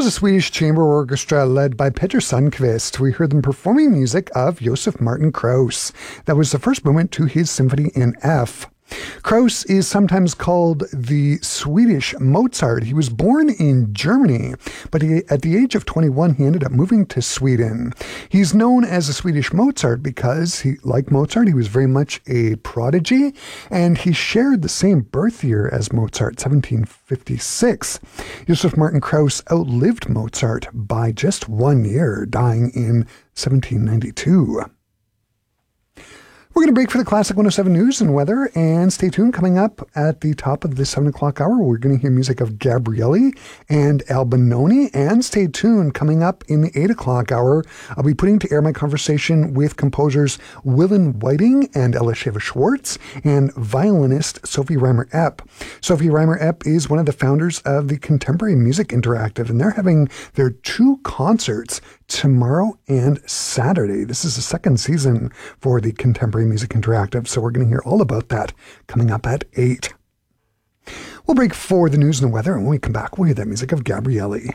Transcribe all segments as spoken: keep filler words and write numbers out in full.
was a Swedish chamber orchestra led by Peter Sundqvist. We heard them performing music of Josef Martin Krauss. That was the first movement to his Symphony in F. Krauss is sometimes called the Swedish Mozart. He was born in Germany, but he, at the age of twenty-one, he ended up moving to Sweden. He's known as the Swedish Mozart because, he, like Mozart, he was very much a prodigy, and he shared the same birth year as Mozart, seventeen fifty-six. Josef Martin Krauss outlived Mozart by just one year, dying in seventeen ninety-two. We're going to break for the Classic one oh seven News and Weather, and stay tuned. Coming up at the top of the seven o'clock hour, we're going to hear music of Gabrielli and Albinoni, and stay tuned. Coming up in the eight o'clock hour, I'll be putting to air my conversation with composers Willen Whiting and Elisheva Schwartz and violinist Sophie Reimer-Epp. Sophie Reimer-Epp is one of the founders of the Contemporary Music Interactive, and they're having their two concerts tomorrow and Saturday. This is the second season for the Contemporary Music Interactive, so we're going to hear all about that coming up at eight. We'll break for the news and the weather, and when we come back, we'll hear that music of Gabrielli.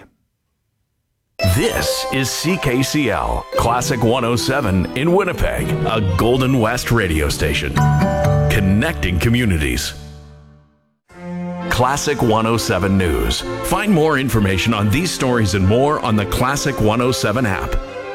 This is C K C L, Classic one oh seven in Winnipeg, a Golden West radio station. Connecting communities. Classic one oh seven News. Find more information on these stories and more on the Classic one oh seven app.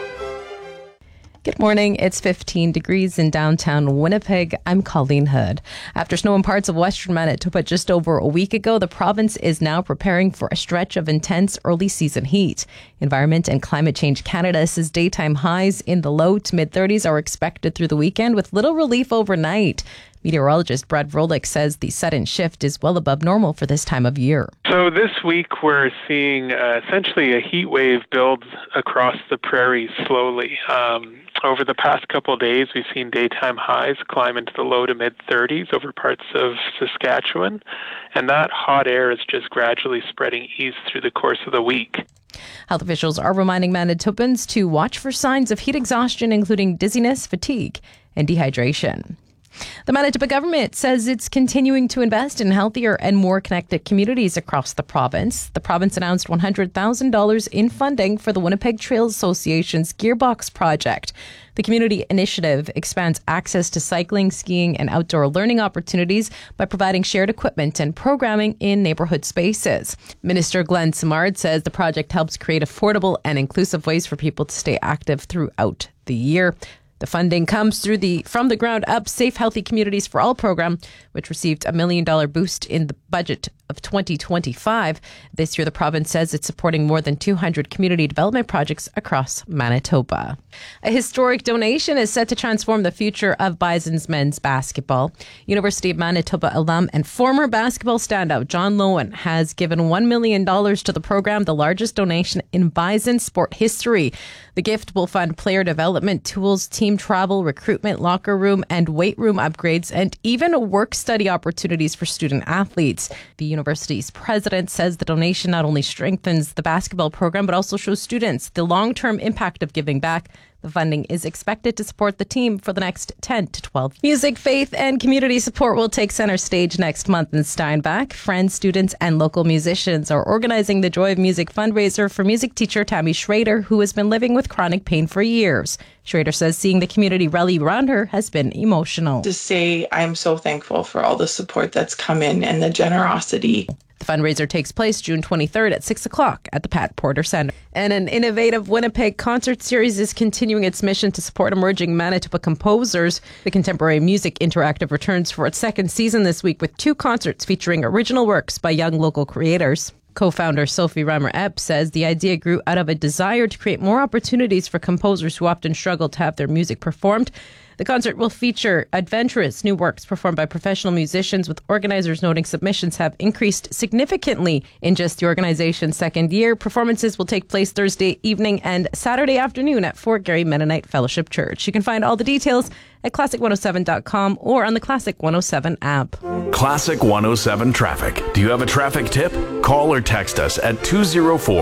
Good morning. It's fifteen degrees in downtown Winnipeg. I'm Colleen Hood. After snow in parts of western Manitoba just over a week ago, the province is now preparing for a stretch of intense early season heat. Environment and Climate Change Canada says daytime highs in the low to mid thirties are expected through the weekend with little relief overnight. Meteorologist Brad Vrolik says the sudden shift is well above normal for this time of year. So this week we're seeing uh, essentially a heat wave build across the prairies slowly. Um, over the past couple of days, we've seen daytime highs climb into the low to mid thirties over parts of Saskatchewan, and that hot air is just gradually spreading east through the course of the week. Health officials are reminding Manitobans to watch for signs of heat exhaustion, including dizziness, fatigue, and dehydration. The Manitoba government says it's continuing to invest in healthier and more connected communities across the province. The province announced one hundred thousand dollars in funding for the Winnipeg Trails Association's Gearbox project. The community initiative expands access to cycling, skiing, and outdoor learning opportunities by providing shared equipment and programming in neighborhood spaces. Minister Glenn Simard says the project helps create affordable and inclusive ways for people to stay active throughout the year. The funding comes through the From the Ground Up Safe Healthy Communities for All program, which received a million dollar boost in the budget of twenty twenty-five. This year, the province says it's supporting more than two hundred community development projects across Manitoba. A historic donation is set to transform the future of Bison's men's basketball. University of Manitoba alum and former basketball standout John Lowen has given one million dollars to the program, the largest donation in Bison sport history. The gift will fund player development, tools, team travel, recruitment, locker room, and weight room upgrades, and even work-study opportunities for student athletes. The university's president says the donation not only strengthens the basketball program, but also shows students the long-term impact of giving back. The funding is expected to support the team for the next ten to twelve. Music, faith, and community support will take center stage next month in Steinbach. Friends, students, and local musicians are organizing the Joy of Music fundraiser for music teacher Tammy Schrader, who has been living with chronic pain for years. Schrader says seeing the community rally around her has been emotional. To say I'm so thankful for all the support that's come in and the generosity. The fundraiser takes place June twenty-third at six o'clock at the Pat Porter Center. And an innovative Winnipeg concert series is continuing its mission to support emerging Manitoba composers. The Contemporary Music Interactive returns for its second season this week with two concerts featuring original works by young local creators. Co-founder Sophie Reimer-Epp says the idea grew out of a desire to create more opportunities for composers who often struggle to have their music performed. The concert will feature adventurous new works performed by professional musicians, with organizers noting submissions have increased significantly in just the organization's second year. Performances will take place Thursday evening and Saturday afternoon at Fort Garry Mennonite Fellowship Church. You can find all the details at classic one oh seven dot com or on the Classic one oh seven app. Classic one oh seven Traffic. Do you have a traffic tip? Call or text us at two oh four